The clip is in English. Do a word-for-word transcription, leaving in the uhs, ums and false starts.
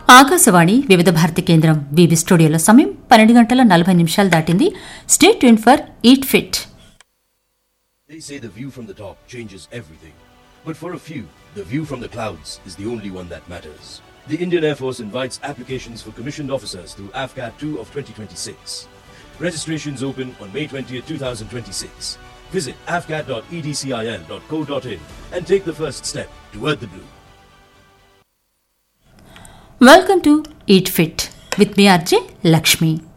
ఆకాశవాణి వివిధ భారతి కేంద్రం బీబీ స్టూడియోలో సమయం పన్నెండు గంటల నలభై నిమిషాలు దాటింది. Stay tune for eat fit. They say the view from the top changes everything. But for a few, the view from the clouds is the only one that matters. The Indian Air Force invites applications for commissioned officers through A F C A T two of twenty twenty-six. Registrations open on May twentieth, twenty twenty-six. Visit a f c a t dot e d c i l dot co dot in and take the first step toward the blue. Welcome to Eat Fit with me R J Lakshmi.